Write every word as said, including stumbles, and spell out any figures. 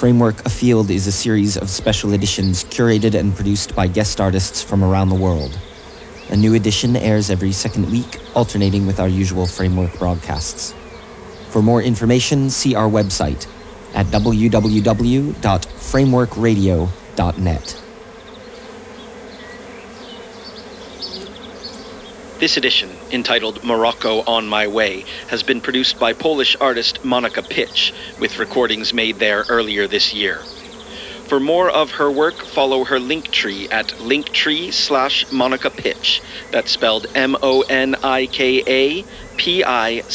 Framework Afield is a series of special editions curated and produced by guest artists from around the world. A new edition airs every second week, alternating with our usual Framework broadcasts. For more information, see our website at w w w dot framework radio dot net. This edition, entitled Morocco on My Way, has been produced by Polish artist Monika Pitch, with recordings made there earlier this year. For more of her work, follow her Linktree at linktree slash Monika Pitch. That's spelled M O N I K A P I